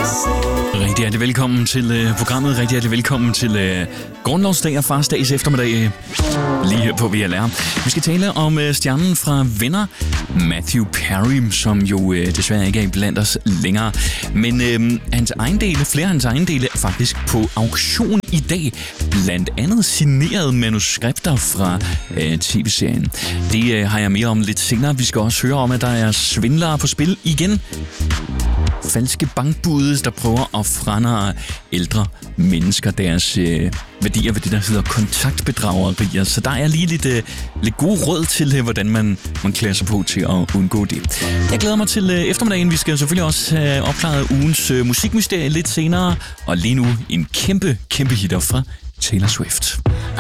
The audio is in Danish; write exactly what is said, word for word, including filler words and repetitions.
Rigtig hjertelig velkommen til uh, programmet. Rigtig hjertelig velkommen til uh, Grundlovsdag og Farsdags eftermiddag uh, lige her på V L R. Vi skal tale om uh, stjernen fra Venner, Matthew Perry, som jo uh, desværre ikke er blandt os længere. Men uh, hans ejendele, flere af hans ejendele er faktisk på auktion i dag. Blandt andet signerede manuskripter fra uh, tv-serien. Det uh, har jeg mere om lidt senere. Vi skal også høre om, at der er svindlere på spil igen. Falske bankbude, der prøver at frandre ældre mennesker deres øh, værdier ved det, der hedder kontaktbedragerier. Så der er lige lidt, øh, lidt gode råd til, øh, hvordan man, man klæder sig på til at undgå det. Jeg glæder mig til øh, eftermiddagen. Vi skal selvfølgelig også have opklaret ugens øh, musikmysterie lidt senere. Og lige nu en kæmpe, kæmpe hitter fra Taylor Swift.